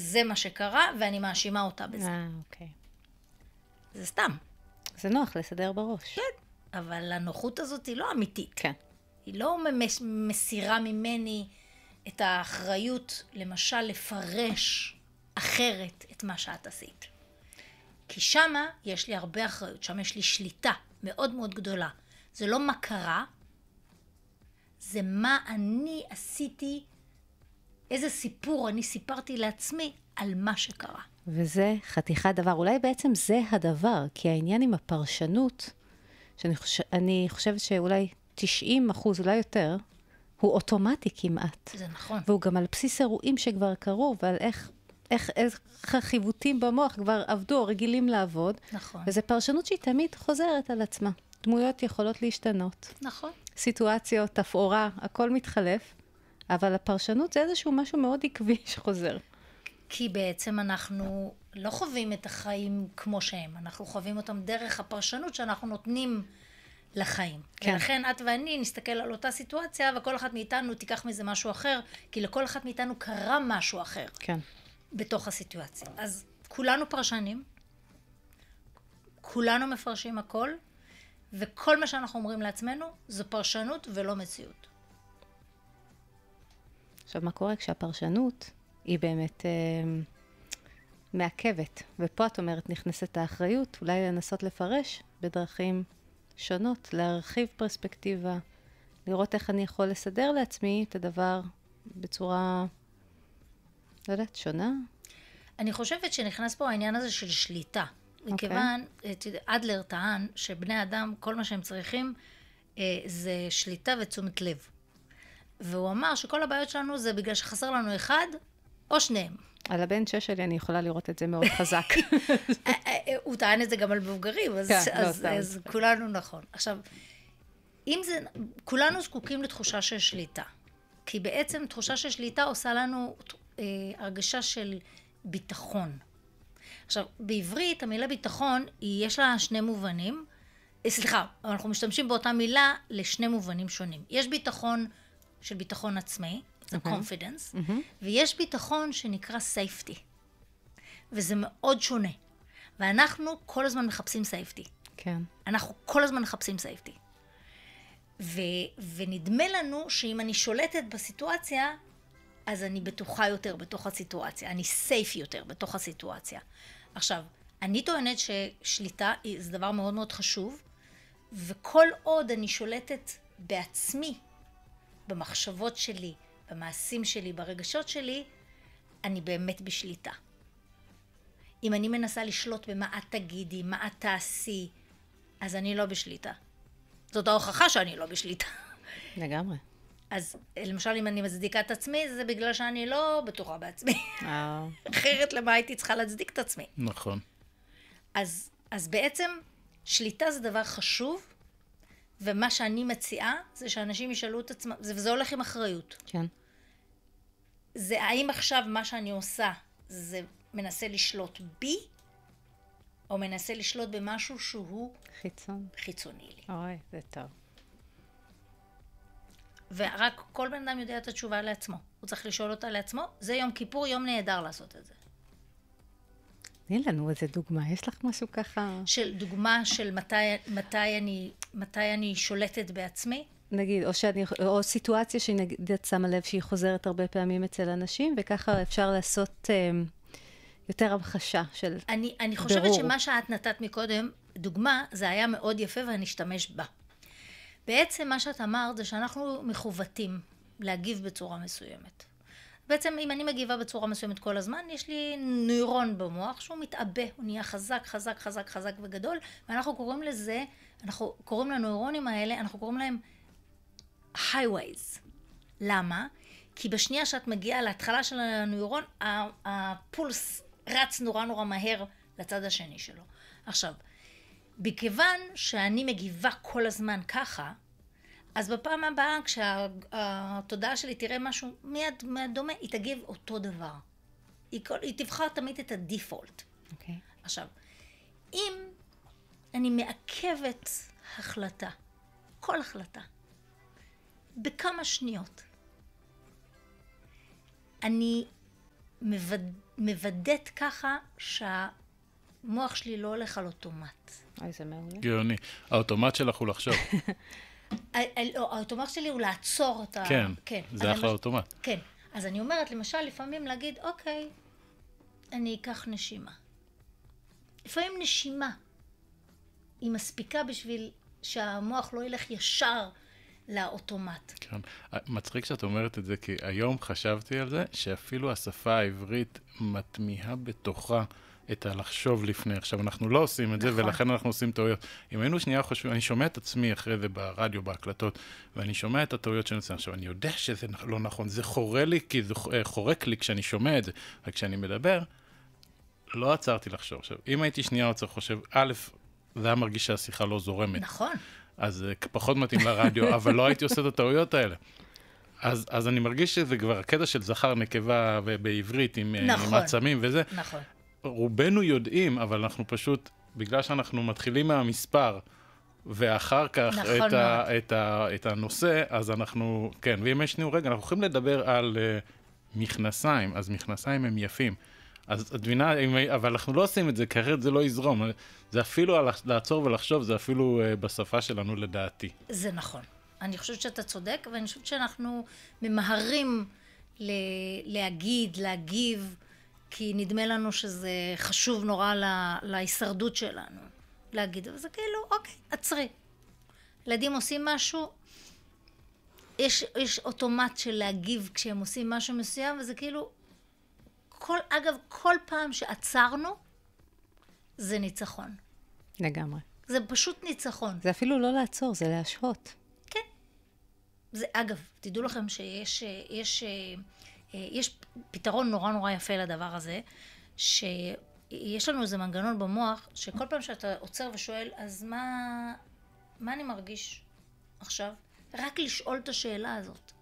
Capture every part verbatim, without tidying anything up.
זה מה שקרה, ואני מאשימה אותה בזה. אה, אוקיי. זה סתם. זה נוח לסדר בראש. כן, אבל הנוחות הזאת היא לא אמיתית. כן. היא לא ממש, מסירה ממני את האחריות, למשל, לפרש אחרת את מה שאת עשית. כי שמה יש לי הרבה אחריות, שם יש לי שליטה מאוד מאוד גדולה. זה לא מה קרה, זה מה אני עשיתי, איזה סיפור אני סיפרתי לעצמי על מה שקרה. וזה חתיכת דבר. אולי בעצם זה הדבר, כי העניין עם הפרשנות, שאני חושב, אני חושבת שאולי תשעים אחוז, אולי יותר, הוא אוטומטי כמעט. זה נכון. והוא גם על בסיס אירועים שכבר קרו, ועל איך, איך, איך החיווטים במוח כבר עבדו או רגילים לעבוד. נכון. וזו פרשנות שהיא תמיד חוזרת על עצמה. דמויות יכולות להשתנות. נכון. סיטואציות, תפאורה, הכל מתחלף. אבל הפרשנות זה איזשהו משהו מאוד עקבי שחוזר. כי בעצם אנחנו לא חווים את החיים כמו שהם. אנחנו חווים אותם דרך הפרשנות שאנחנו נותנים לחיים. כן. ולכן את ואני נסתכל על אותה סיטואציה, וכל אחת מאיתנו תיקח מזה משהו אחר, כי לכל אחת מאיתנו קרה משהו אחר. כן. בתוך הסיטואציה. אז כולנו פרשנים, כולנו מפרשים הכל, וכל מה שאנחנו אומרים לעצמנו זו פרשנות ולא מציאות. עכשיו, מה קורה כשהפרשנות היא באמת אה, מעכבת? ופה את אומרת, נכנסת האחריות, אולי לנסות לפרש בדרכים שונות, להרחיב פרספקטיבה, לראות איך אני יכול לסדר לעצמי את הדבר בצורה, לא יודעת, שונה? אני חושבת שנכנס פה העניין הזה של שליטה. מכיוון, אדלר טען שבני אדם, כל מה שהם צריכים, זה שליטה ותשומת לב. והוא אמר שכל הבעיות שלנו זה בגלל שחסר לנו אחד או שניהם. על הבן שש שלי אני יכולה לראות את זה מאוד חזק. הוא טען את זה גם על מבוגרים, אז, כן, אז, לא, אז כולנו נכון. עכשיו, אם זה, כולנו זקוקים לתחושה של שליטה. כי בעצם תחושה של שליטה עושה לנו אה, הרגשה של ביטחון. עכשיו, בעברית המילה ביטחון, יש לה שני מובנים. סליחה, אנחנו משתמשים באותה מילה לשני מובנים שונים. יש ביטחון של ביטחון עצמי, זה אוקיי. confidence, Mm-hmm. ויש ביטחון שנקרא safety. וזה מאוד שונה. ואנחנו כל הזמן מחפשים safety. כן. אנחנו כל הזמן מחפשים safety. ו, ונדמה לנו שאם אני שולטת בסיטואציה, אז אני בטוחה יותר בתוך הסיטואציה. אני safe יותר בתוך הסיטואציה. עכשיו, אני טוענת ששליטה זה דבר מאוד מאוד חשוב, וכל עוד אני שולטת בעצמי, במחשבות שלי, במעשים שלי, ברגשות שלי, אני באמת בשליטה. אם אני מנסה לשלוט במה את תגידי, מה את תעשי, אז אני לא בשליטה. זאת ההוכחה שאני לא בשליטה. לגמרי. אז למשל, אם אני מצדיקה את עצמי, זה בגלל שאני לא בטוחה בעצמי. אה. אחרת למה הייתי צריכה להצדיק את עצמי. נכון. אז, אז בעצם שליטה זה דבר חשוב, ומה שאני מציעה זה שאנשים ישאלו את עצמם, וזה הולך עם אחריות. כן. זה האם עכשיו מה שאני עושה זה מנסה לשלוט בי, או מנסה לשלוט במשהו שהוא חיצון. חיצוני לי. אוי, זה טוב. ורק כל בן אדם יודע את התשובה לעצמו. הוא צריך לשאול אותה לעצמו. זה יום כיפור, יום נהדר לעשות את זה. תני לנו איזה דוגמה. יש לך משהו ככה? של דוגמה של מתי, מתי, אני, מתי אני שולטת בעצמי. נגיד, או, שאני, או סיטואציה שנגיד את שמה לב שהיא חוזרת הרבה פעמים אצל אנשים, וככה אפשר לעשות אה, יותר המחשה של אני, אני חושבת ברור. שמה שאת נתת מקודם, דוגמה, זה היה מאוד יפה ואני אשתמש בה. בעצם מה שאת אמרת זה שאנחנו מחובתים להגיב בצורה מסוימת. בעצם אם אני מגיבה בצורה מסוימת כל הזמן, יש לי נוירון במוח שהוא מתעבה, הוא נהיה חזק, חזק, חזק, חזק וגדול, ואנחנו קוראים לזה, אנחנו קוראים לנוירונים האלה, אנחנו קוראים להם highways. למה? כי בשנייה שאת מגיעה להתחלה של הנוירון, הפולס רץ נורא נורא מהר לצד השני שלו. עכשיו, בכיוון שאני מגיבה כל הזמן ככה, אז בפעם הבאה כשהתודעה שלי תראה משהו מיד דומה, היא תגיב אותו דבר. היא, כל, היא תבחר תמיד את הדיפולט. אוקיי. עכשיו, אם אני מעכבת החלטה, כל החלטה, בכמה שניות, אני ומוודאת ככה שהמוח שלי לא הולך על אוטומט. אוי, זה מעולה. גאוני. האוטומט שלך הוא לחשוב. לא, האוטומט שלי הוא לעצור את ה... כן, זה אחלה אוטומט. כן. אז אני אומרת, למשל, לפעמים להגיד, אוקיי, אני אקח נשימה. לפעמים נשימה היא מספיקה בשביל שהמוח לא ילך ישר לאוטומט. כן. מצחיק שאת אומרת את זה, כי היום חשבתי על זה, שאפילו השפה העברית מטמיעה בתוכה את הלחשוב לפני. עכשיו, אנחנו לא עושים את זה, נכון. ולכן אנחנו עושים טעויות. אם היינו שנייה חושבים, אני שומע את עצמי אחרי זה ברדיו, בהקלטות, ואני שומע את הטעויות שאני עושה. עכשיו, אני יודע שזה לא נכון, זה חורה לי, כי זה חורק לי כשאני שומע את זה. וכשאני מדבר, לא עצרתי לחשוב. עכשיו, אם הייתי שנייה עוצר חושב, א', זה היה מרגיש שהשיחה לא זורמת. נכון. אז פחות מתאים לרדיו, אבל לא הייתי עושה את הטעויות האלה. אז, אז אני מרגיש שזה כבר הקטע של זכר נקבה בעברית, עם, נכון. עם עצמים וזה. נכון. רובנו יודעים, אבל אנחנו פשוט, בגלל שאנחנו מתחילים מהמספר, ואחר כך נכון את, ה, את, ה, את הנושא, אז אנחנו, כן, ואם יש לנו רגע, אנחנו יכולים לדבר על uh, מכנסיים, אז מכנסיים הם יפים. אז את מבינה, אבל אנחנו לא עושים את זה, כי אחרת זה לא יזרום. זה אפילו לעצור ולחשוב, זה אפילו uh, בשפה שלנו לדעתי. זה נכון. אני חושבת שאתה צודק, ואני חושבת שאנחנו ממהרים ל- להגיד, להגיב, כי נדמה לנו שזה חשוב נורא לה, להישרדות שלנו. להגיד, וזה כאילו, אוקיי, עצרי. ילדים עושים משהו, יש, יש אוטומט של להגיב כשהם עושים משהו מסוים, וזה כאילו, כל, אגב, כל פעם שעצרנו, זה ניצחון. לגמרי. זה פשוט ניצחון. זה אפילו לא לעצור, זה להשהות. כן. זה, אגב, תדעו לכם שיש יש, יש פתרון נורא נורא יפה לדבר הזה, שיש לנו איזה מנגנון במוח, שכל פעם שאתה עוצר ושואל, אז מה, מה אני מרגיש עכשיו? רק לשאול את השאלה הזאת.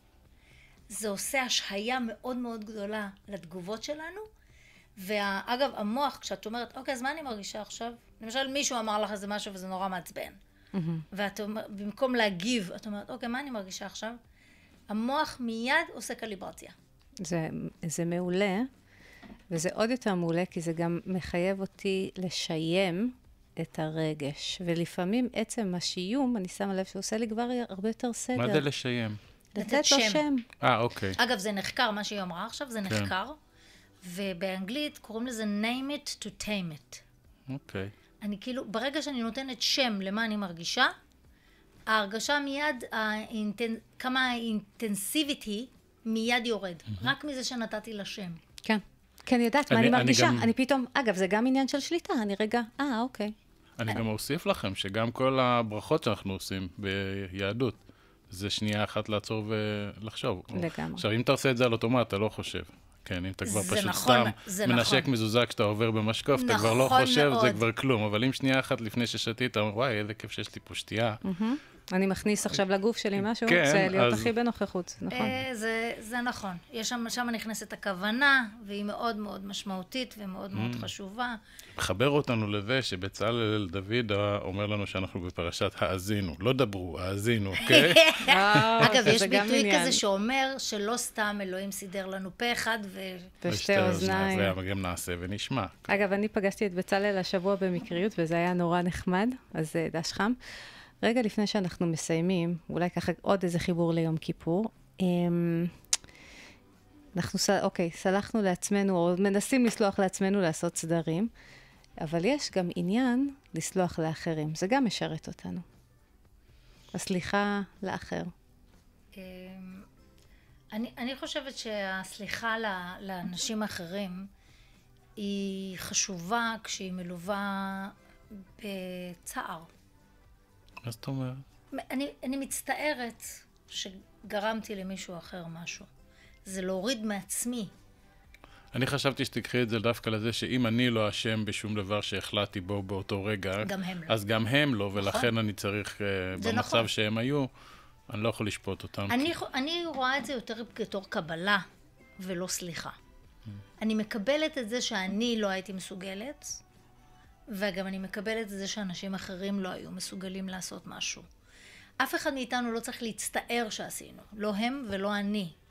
זה עושה השהיה מאוד מאוד גדולה לתגובות שלנו, ואגב, המוח, כשאת אומרת, אוקיי, אז מה אני מרגישה עכשיו? למשל, מישהו אמר לך איזה משהו וזה נורא מעצבן. Mm-hmm. ואת אומרת, במקום להגיב, את אומרת, אוקיי, מה אני מרגישה עכשיו? המוח מיד עושה קליברציה. זה, זה מעולה, וזה עוד יותר מעולה, כי זה גם מחייב אותי לשיים את הרגש. ולפעמים עצם השיום, אני שמה לב שעושה לי כבר הרבה יותר סדר. מה זה לשיים? לתת לו שם. אה, אוקיי. אגב, זה נחקר, מה שהיא אמרה עכשיו, זה נחקר. כן. ובאנגלית קוראים לזה name it to tame it. אוקיי. אני כאילו, ברגע שאני נותנת שם למה אני מרגישה, ההרגשה מיד, האינטנ... כמה האינטנסיבית היא, מיד יורד. Mm-hmm. רק מזה שנתתי לה שם. כן. כי אני יודעת מה אני מרגישה. אני, גם... אני פתאום, אגב, זה גם עניין של שליטה. אני רגע, אה, אוקיי. אני גם אוסיף לכם שגם כל הברכות שאנחנו עושים ביהדות, זה שנייה אחת לעצור ולחשוב. לגמרי. עכשיו, אם אתה עושה את זה על אוטומט, אתה לא חושב. כן, אם אתה כבר פשוט נכון, סתם מנשק נכון. מזוזה כשאתה עובר במשקוף, נכון אתה כבר לא חושב, מאוד. זה כבר כלום. אבל אם שנייה אחת לפני ששתית, אתה אומר, וואי, איזה כיף שיש לי פה שתייה. Mm-hmm. אני מכניס עכשיו לגוף שלי משהו, כן, זה להיות אז... הכי בנוכחות, נכון. אה, זה, זה נכון. יש שם, שם נכנסת הכוונה, והיא מאוד מאוד משמעותית ומאוד מאוד mm. חשובה. מחבר אותנו לזה שבצלאל דוד אומר לנו שאנחנו בפרשת האזינו. לא דברו, האזינו, אוקיי? אגב, יש ביטוי כזה שאומר שלא סתם אלוהים סידר לנו פה אחד ו... ושתי אוזניים. זה גם נעשה ונשמע. אגב, אני פגשתי את בצלאל השבוע במקריות, וזה היה נורא נחמד, אז דש חם. רגע לפני שאנחנו מסיימים, אולי ככה עוד איזה חיבור ליום כיפור. אנחנו, אוקיי, סלחנו לעצמנו, או מנסים לסלוח לעצמנו לעשות סדרים, אבל יש גם עניין לסלוח לאחרים. זה גם משרת אותנו. הסליחה לאחר. אני, אני חושבת שהסליחה לאנשים אחרים היא חשובה כשהיא מלווה בצער. מה זאת אומרת? אני, אני מצטערת שגרמתי למישהו אחר משהו. זה להוריד מעצמי. אני חשבתי שתקחי את זה דווקא לזה שאם אני לא אשם בשום דבר שהחלטתי בו באותו רגע, גם הם לא. אז גם הם לא, ולכן נכון. אני צריך, במצב נכון. שהם היו, אני לא יכול לשפוט אותם. אני, אני רואה את זה יותר בתור קבלה ולא סליחה. Mm. אני מקבלת את זה שאני לא הייתי מסוגלת, וגם אני מקבלת את זה שאנשים אחרים לא היו מסוגלים לעשות משהו. אף אחד מאיתנו לא צריך להצטער שעשינו. לא הם ולא אני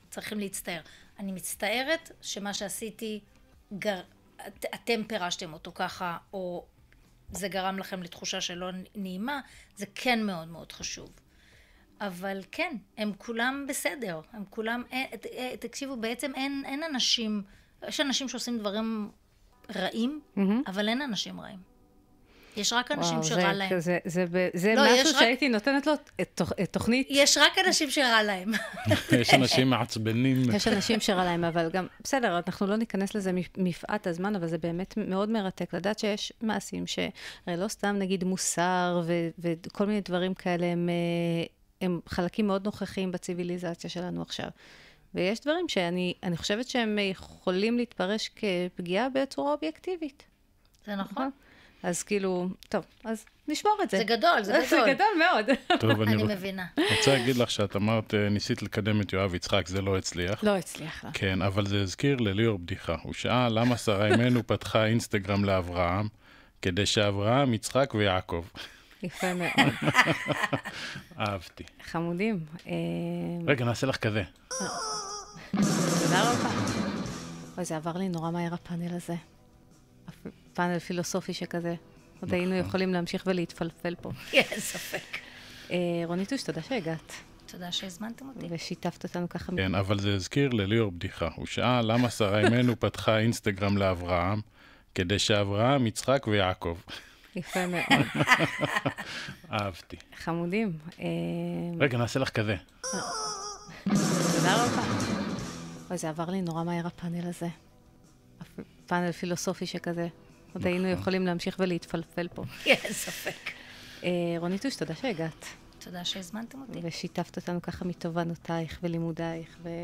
צריכים להצטער. אני מצטערת שמה שעשיתי, גר... את, אתם פירשתם אותו ככה, או זה גרם לכם לתחושה שלא נעימה, זה כן מאוד מאוד חשוב. אבל כן, הם כולם בסדר, הם כולם, תקשיבו, בעצם אין, אין אנשים, יש אנשים שעושים דברים רעים, mm-hmm. אבל אין אנשים רעים. יש רק אנשים וואו, שרע זה, להם. זה, זה, זה, זה לא, משהו רק... שהייתי נותנת לו את, את תוכנית. יש רק אנשים שרע להם. יש אנשים מעצבנים. יש אנשים שרע להם, אבל גם, בסדר, אנחנו לא ניכנס לזה מפאת הזמן, אבל זה באמת מאוד מרתק, לדעת שיש מעשים שהרי לא סתם נגיד מוסר ו, וכל מיני דברים כאלה, הם, הם חלקים מאוד נוכחים בציביליזציה שלנו עכשיו. ויש דברים שאני אני חושבת שהם יכולים להתפרש כפגיעה בצורה אובייקטיבית. זה נכון. אז כאילו, טוב, אז נשמור את זה. זה גדול, זה גדול. זה גדול מאוד. טוב, אני אני מבינה. רוצה להגיד לך שאת אמרת, ניסית לקדם את יואב יצחק, זה לא הצליח. לא הצליח. כן, אבל זה הזכיר לליאור בדיחה. הוא שאל למה שרה אימנו פתחה אינסטגרם לאברהם, כדי שאברהם, יצחק ויעקב. יפה מאוד. אהבתי. חמודים. רגע, נעשה לך כזה. תודה רבה. אוי, זה עבר לי נורא מהר הפאנל הזה. פאנל פילוסופי שכזה. עוד היינו יכולים להמשיך ולהתפלפל פה. אין ספק. רוניטוש, תודה שהגעת. תודה שהזמנתם אותי. ושיתפת אותנו ככה. כן, אבל זה הזכיר לליאור בדיחה. הוא שאל למה שרה אימנו פתחה אינסטגרם לאברהם, כדי שאברהם, יצחק ויעקב. יפה מאוד. אהבתי. חמודים. רגע, נעשה לך כזה. תודה רבה. אוי, זה עבר לי נורא מהר הפאנל הזה. פאנל פילוסופי שכזה. עוד היינו יכולים להמשיך ולהתפלפל פה. אין ספק. רוניטוש, תודה שהגעת. תודה שהזמנתם אותי. ושיתפת אותנו ככה מתובנותייך ולימודייך ו...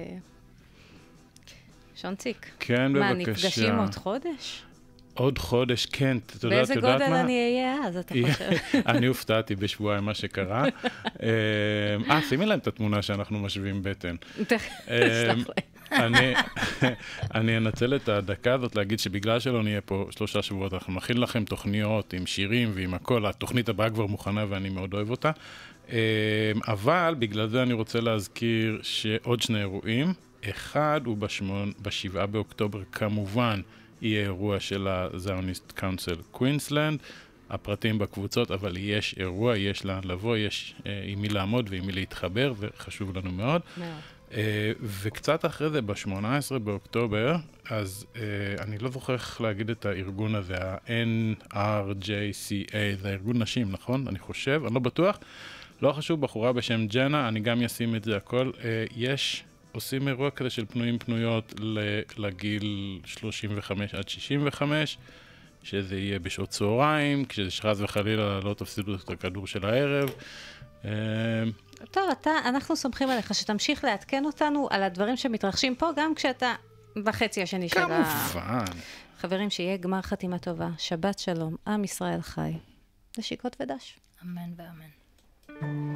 שונציק. כן, בבקשה. מה, נפגשים עוד חודש? עוד חודש, כן. באיזה גודל אני אהיה אז, אתה חושב? אני הופתעתי בשבועיים מה שקרה. אה, שימי להם את התמונה שאנחנו משווים בטן. סלח אני, אני אנצל את הדקה הזאת להגיד שבגלל שלא נהיה פה שלושה שבועות, אנחנו נכין לכם תוכניות עם שירים ועם הכל, התוכנית הבאה כבר מוכנה ואני מאוד אוהב אותה. אבל בגלל זה אני רוצה להזכיר שעוד שני אירועים. אחד הוא בשמון, בשבעה באוקטובר כמובן, יהיה אירוע של הזיוניסט קאונסל קווינסלנד, הפרטים בקבוצות, אבל יש אירוע, יש לאן לבוא, יש אה, עם מי לעמוד ועם מי להתחבר, וחשוב לנו מאוד. מאוד. אה, וקצת אחרי זה, ב-שמונה עשרה באוקטובר, אז אה, אני לא זוכר איך להגיד את הארגון הזה, ה-אן אר ג'יי סי איי, זה הארגון נשים, נכון? אני חושב, אני לא בטוח. לא חשוב, בחורה בשם ג'נה, אני גם אשים את זה הכל. אה, יש... עושים אירוע כזה של פנויים פנויות לגיל שלושים וחמש עד שישים וחמש, שזה יהיה בשעות צהריים, כשזה שחז וחלילה לא תפסידו את הכדור של הערב. טוב, אתה, אנחנו סומכים עליך שתמשיך לעדכן אותנו על הדברים שמתרחשים פה, גם כשאתה בחצי השני של ה... כמובן. חברים, שיהיה גמר חתימה טובה, שבת שלום, עם ישראל חי, נשיקות ודש. אמן ואמן.